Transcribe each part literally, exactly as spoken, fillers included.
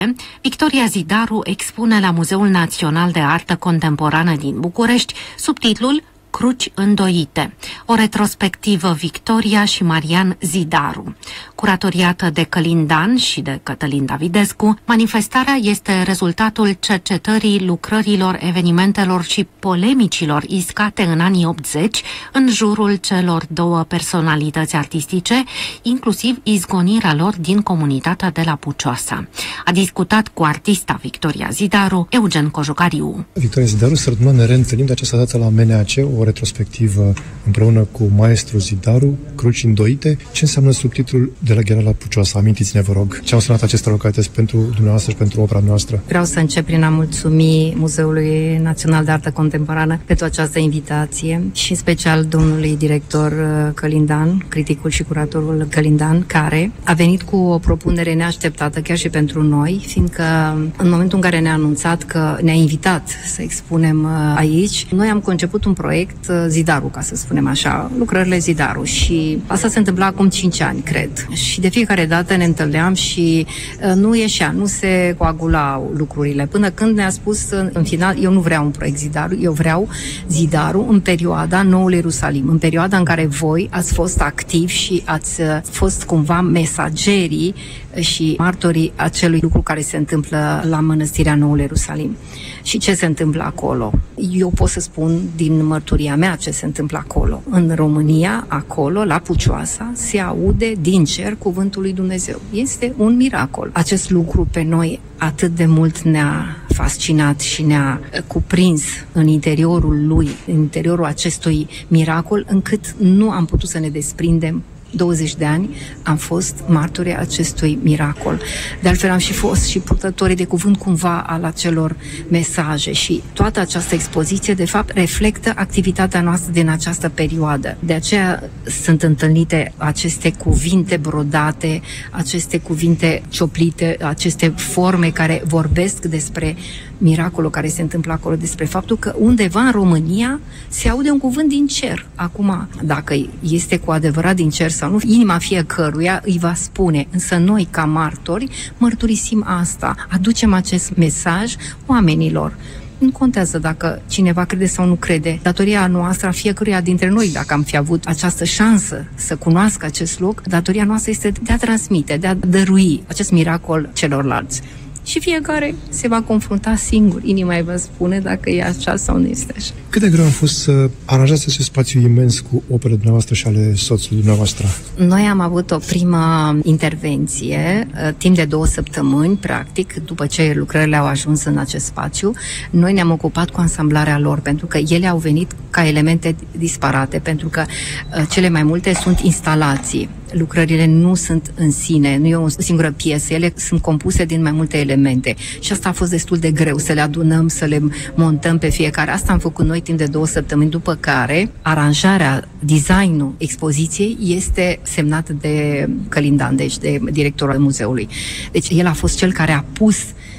Victoria Zidaru expune la Muzeul Național de Artă Contemporană din București sub titlul Cruci îndoite, o retrospectivă Victoria și Marian Zidaru. Curatoriată de Călin Dan și de Cătălin Davidescu, manifestarea este rezultatul cercetării lucrărilor, evenimentelor și polemicilor iscate în anii optzeci în jurul celor două personalități artistice, inclusiv izgonirea lor din comunitatea de la Pucioasa. A discutat cu artista Victoria Zidaru, Eugen Cojucariu. Victoria Zidaru, sărbătoarea ne reîntâlnim de această dată la M N A C, o retrospectivă împreună cu maestru Zidaru, Cruci îndoite. Ce înseamnă subtitlul De la Gheara la Pucioasa? Amintiți-ne, vă rog, ce au sunat aceste localități pentru dumneavoastră și pentru opera noastră. Vreau să încep prin a mulțumi Muzeului Național de Artă Contemporană pentru această invitație și în special domnului director Călin Dan, criticul și curatorul Călin Dan, care a venit cu o propunere neașteptată chiar și pentru noi, fiindcă în momentul în care ne-a anunțat că ne-a invitat să expunem aici, noi am conceput un proiect Zidaru, ca să spunem așa, lucrările Zidaru, și asta se întâmpla acum cinci ani, cred. Și de fiecare dată ne întâlneam și uh, nu ieșea, nu se coagulau lucrurile, până când ne-a spus uh, în final, eu nu vreau un proiect Zidaru, eu vreau Zidaru în perioada Noului Ierusalim, în perioada în care voi ați fost activi și ați uh, fost cumva mesagerii și martorii acelui lucru care se întâmplă la Mănăstirea Noul Ierusalim. Și ce se întâmplă acolo? Eu pot să spun din mărturia mea ce se întâmplă acolo. În România, acolo, la Pucioasa, se aude din cer cuvântul lui Dumnezeu. Este un miracol. Acest lucru pe noi atât de mult ne-a fascinat și ne-a cuprins în interiorul lui, în interiorul acestui miracol, încât nu am putut să ne desprindem. douăzeci de ani am fost martori acestui miracol. De altfel am și fost și purtătorii de cuvânt cumva al acelor mesaje și toată această expoziție de fapt reflectă activitatea noastră din această perioadă. De aceea sunt întâlnite aceste cuvinte brodate, aceste cuvinte cioplite, aceste forme care vorbesc despre miracolul care se întâmplă acolo, despre faptul că undeva în România se aude un cuvânt din cer. Acum, dacă este cu adevărat din cer sau nu, inima fiecăruia îi va spune. Însă noi, ca martori, mărturisim asta, aducem acest mesaj oamenilor. Nu contează dacă cineva crede sau nu crede. Datoria noastră, a fiecăruia dintre noi, dacă am fi avut această șansă să cunoască acest loc, datoria noastră este de a transmite, de a dărui acest miracol celorlalți. Și fiecare se va confrunta singur. Inima îi va spune dacă e așa sau nu este așa. Cât de greu a fost să aranjați acest spațiu imens cu operele dumneavoastră și ale soțului dumneavoastră? Noi am avut o primă intervenție, timp de două săptămâni, practic, după ce lucrările au ajuns în acest spațiu. Noi ne-am ocupat cu ansamblarea lor, pentru că ele au venit ca elemente disparate, pentru că cele mai multe sunt instalații. Lucrările nu sunt în sine, nu e o singură piesă, ele sunt compuse din mai multe elemente și asta a fost destul de greu, să le adunăm, să le montăm pe fiecare. Asta am făcut noi timp de două săptămâni, după care aranjarea, designul expoziției este semnat de Călin Dan, deci de directorul muzeului. Deci el a fost cel care a pus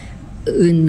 în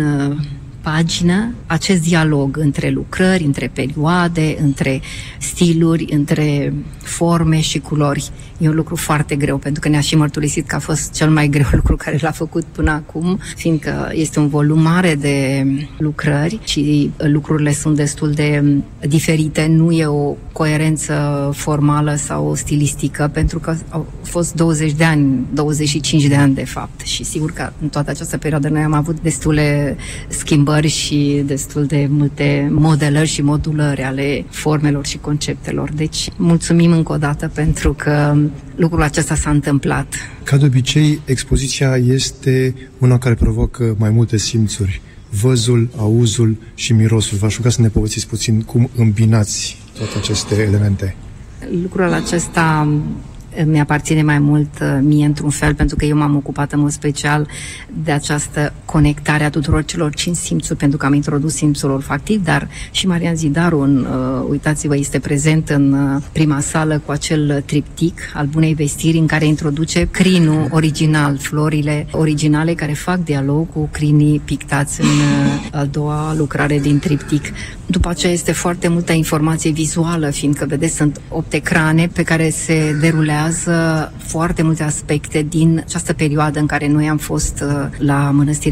pagină acest dialog între lucrări, între perioade, între stiluri, între forme și culori. E un lucru foarte greu, pentru că ne-a și mărturisit că a fost cel mai greu lucru care l-a făcut până acum, fiindcă este un volum mare de lucrări și lucrurile sunt destul de diferite, nu e o coerență formală sau stilistică, pentru că au fost douăzeci de ani, douăzeci și cinci de ani de fapt, și sigur că în toată această perioadă noi am avut destule schimbări și destul de multe modelări și modulări ale formelor și conceptelor. Deci mulțumim încă o dată pentru că lucrul acesta s-a întâmplat. Ca de obicei, expoziția este una care provoacă mai multe simțuri. Văzul, auzul și mirosul. V-aș ruga să ne povestiți puțin cum îmbinați toate aceste elemente. Lucrul acesta mi-aparține mai mult mie într-un fel, pentru că eu m-am ocupat în mod special de această conectare a tuturor celor cinci simțuri, pentru că am introdus simțul olfactiv, dar și Marian Zidaru, în, uh, uitați-vă, este prezent în uh, prima sală cu acel triptic al bunei vestiri, în care introduce crinul original, florile originale care fac dialog cu crinii pictați în uh, a doua lucrare din triptic. După aceea este foarte multă informație vizuală, fiindcă, vedeți, sunt opt ecrane pe care se derulează abordează foarte multe aspecte din această perioadă în care noi am fost la Mănăstirea